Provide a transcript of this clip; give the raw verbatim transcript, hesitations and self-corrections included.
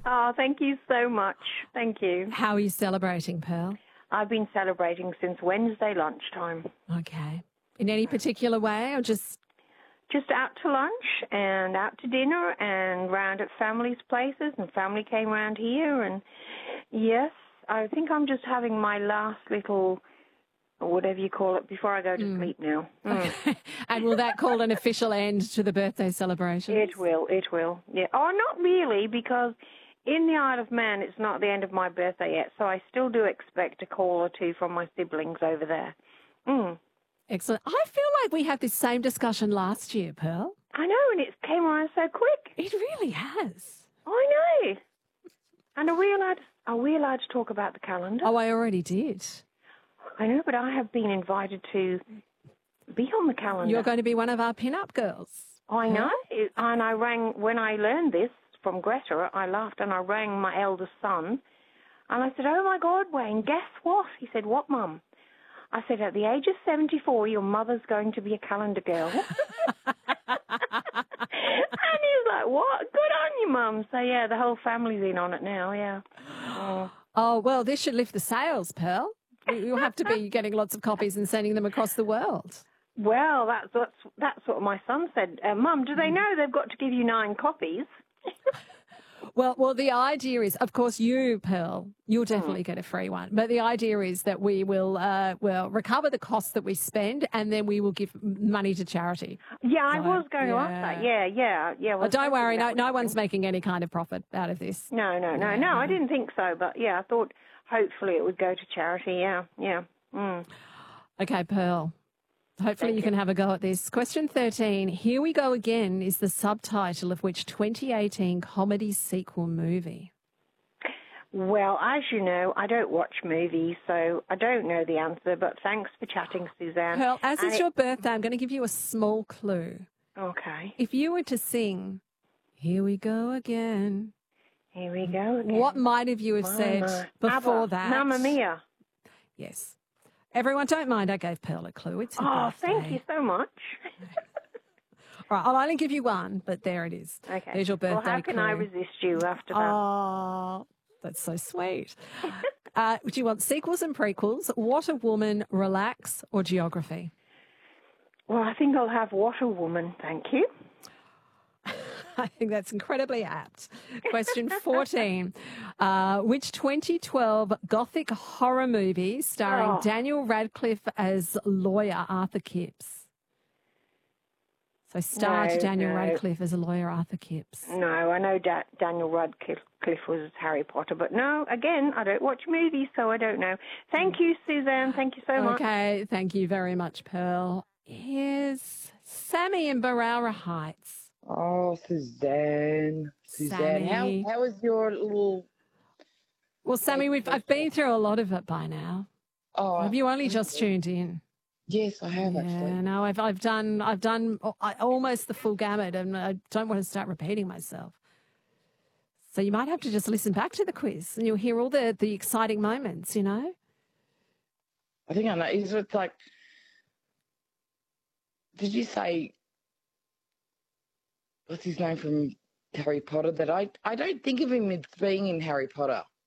Oh, thank you so much. Thank you. How are you celebrating, Pearl? I've been celebrating since Wednesday lunchtime. Okay. In any particular way or just... Just out to lunch and out to dinner and round at families' places, and family came round here. And, yes, I think I'm just having my last little, or whatever you call it, before I go to mm. sleep now. Mm. Okay. And will that call an official end to the birthday celebration? It will, it will. Yeah. Oh, not really, because in the Isle of Man it's not the end of my birthday yet, so I still do expect a call or two from my siblings over there. Mm. Excellent. I feel like we had this same discussion last year, Pearl. I know, and it came around so quick. It really has. I know. And are we allowed, are we allowed to talk about the calendar? Oh, I already did. I know, but I have been invited to be on the calendar. You're going to be one of our pin-up girls. I know. Huh? And I rang, when I learned this from Greta, I laughed and I rang my eldest son. And I said, oh, my God, Wayne, guess what? He said, what, Mum? I said, at the age of seventy-four, your mother's going to be a calendar girl. And he's like, what? Good on you, Mum. So, yeah, the whole family's in on it now, yeah. Oh, oh well, this should lift the sales, Pearl. You'll have to be getting lots of copies and sending them across the world. Well, that's, that's, that's what my son said. Uh, Mum, do they know they've got to give you nine copies? Well, well, the idea is, of course, you, Pearl, you'll definitely get a free one. But the idea is that we will, uh, will recover the costs that we spend, and then we will give money to charity. Yeah, so, I was going yeah. to ask that. Yeah, yeah, yeah. Well, oh, don't worry, no, no one's making any kind of profit out of this. No, no, no, yeah. no. I didn't think so, but yeah, I thought hopefully it would go to charity. Yeah, yeah. Mm. Okay, Pearl. Hopefully you can have a go at this. Question thirteen, Here We Go Again is the subtitle of which twenty eighteen comedy sequel movie? Well, as you know, I don't watch movies, so I don't know the answer, but thanks for chatting, Suzanne. Pearl, as and is it... your birthday, I'm going to give you a small clue. Okay. If you were to sing, Here We Go Again. Here we go again. What might have you have said Mama. before Abba. that? Mamma Mia. Yes. Everyone, don't mind I gave Pearl a clue. It's her Oh, birthday. thank you so much. All right, I'll only give you one, but there it is. Okay. There's your birthday Well, how can clue. I resist you after that? Oh, that's so sweet. uh, do you want sequels and prequels, What a Woman, Relax, or Geography? Well, I think I'll have What a Woman, thank you. I think that's incredibly apt. Question fourteen. Uh, which twenty twelve Gothic horror movie starring Oh. Daniel Radcliffe as lawyer Arthur Kipps? So starred No, Daniel no. Radcliffe as a lawyer Arthur Kipps. No, I know da- Daniel Radcliffe was Harry Potter, but no, again, I don't watch movies, so I don't know. Thank you, Suzanne. Thank you so much. Okay, thank you very much, Pearl. Here's Sammy in Barara Heights. Oh, Suzanne. Suzanne, Sammy. how how was your little... Well, Sammy, we've I've been through a lot of it by now. Oh, Have you only just tuned in? Yes, I have Yeah, actually. no, I've I've done I've done almost the full gamut, and I don't want to start repeating myself. So you might have to just listen back to the quiz, and you'll hear all the the exciting moments. You know. I think I know. Is it like... Did you say... What's his name from Harry Potter? That I I don't think of him as being in Harry Potter.